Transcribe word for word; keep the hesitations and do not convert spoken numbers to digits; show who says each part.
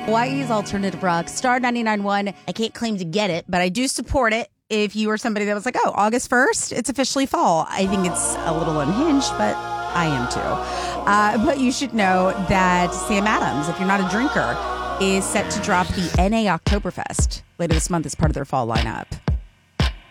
Speaker 1: Hawaii's alternative rock, Star ninety-nine point one. I can't claim to get it, but I do support it. If you were somebody that was like, oh, August first, it's officially fall. I think it's a little unhinged, but I am too. Uh, but you should know that Sam Adams, if you're not a drinker, is set to drop the N A Oktoberfest later this month as part of their fall lineup.